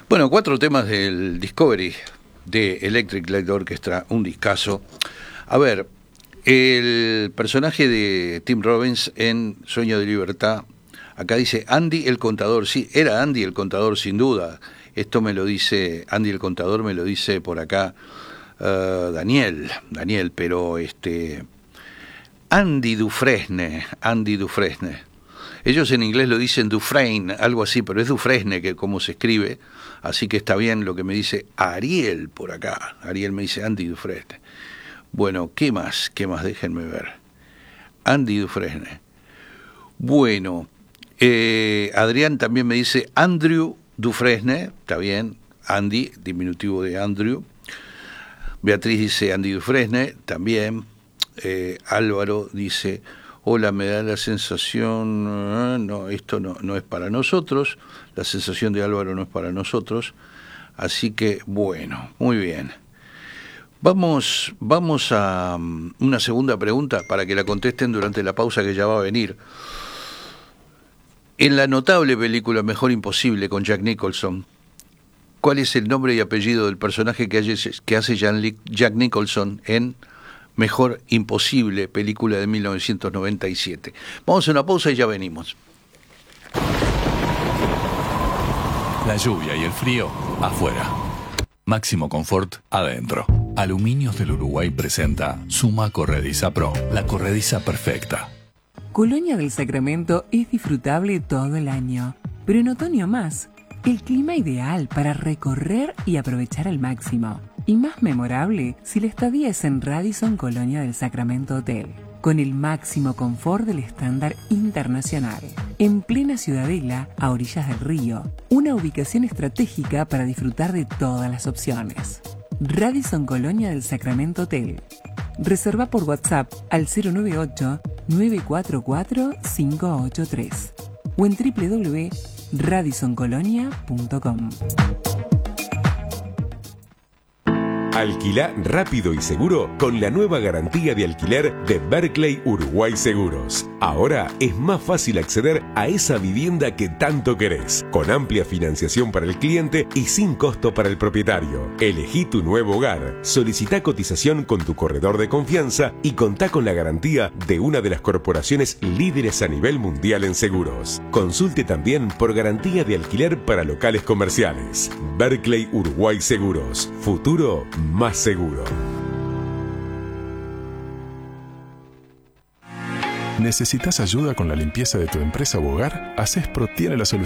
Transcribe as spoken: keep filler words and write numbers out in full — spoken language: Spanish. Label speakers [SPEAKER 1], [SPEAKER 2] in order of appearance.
[SPEAKER 1] Bueno, cuatro temas del Discovery de Electric Light Orchestra, un discazo. A ver, el personaje de Tim Robbins en Sueño de Libertad, acá dice Andy el Contador. Sí, era Andy el Contador sin duda. Esto me lo dice, Andy el Contador me lo dice por acá uh, Daniel, Daniel, pero este Andy Dufresne, Andy Dufresne. Ellos en inglés lo dicen Dufresne, algo así, pero es Dufresne que como se escribe, así que está bien lo que me dice Ariel por acá. Ariel me dice Andy Dufresne. Bueno, ¿qué más? ¿Qué más? Déjenme ver. Andy Dufresne. Bueno, eh, Adrián también me dice Andrew Dufresne, está bien, Andy, diminutivo de Andrew. Beatriz dice Andy Dufresne, también. Eh, Álvaro dice... Hola, me da la sensación, no, esto no, no es para nosotros, la sensación de Álvaro no es para nosotros, así que bueno, muy bien. Vamos, vamos a um, una segunda pregunta para que la contesten durante la pausa que ya va a venir. En la notable película Mejor Imposible con Jack Nicholson, ¿cuál es el nombre y apellido del personaje que hace, que hace Jack Nicholson en Mejor Imposible, película de mil novecientos noventa y siete? Vamos a una pausa y ya venimos.
[SPEAKER 2] La lluvia y el frío afuera. Máximo confort adentro. Aluminios del Uruguay presenta Suma Corrediza Pro, la corrediza perfecta.
[SPEAKER 3] Colonia del Sacramento es disfrutable todo el año, pero en otoño más. El clima ideal para recorrer y aprovechar al máximo. Y más memorable si la estadía es en Radisson Colonia del Sacramento Hotel, con el máximo confort del estándar internacional. En plena Ciudadela, a orillas del río, una ubicación estratégica para disfrutar de todas las opciones. Radisson Colonia del Sacramento Hotel. Reserva por WhatsApp al cero nueve ocho, nueve cuatro cuatro, cinco ocho tres o en doble u doble u doble u punto radisson colonia punto com.
[SPEAKER 4] Alquilá rápido y seguro con la nueva garantía de alquiler de Berkeley Uruguay Seguros. Ahora es más fácil acceder a esa vivienda que tanto querés, con amplia financiación para el cliente y sin costo para el propietario. Elegí tu nuevo hogar, solicitá cotización con tu corredor de confianza y contá con la garantía de una de las corporaciones líderes a nivel mundial en seguros. Consulte también por garantía de alquiler para locales comerciales. Berkeley Uruguay Seguros. Futuro más seguro.
[SPEAKER 5] ¿Necesitas ayuda con la limpieza de tu empresa u hogar? Acespro tiene la solución.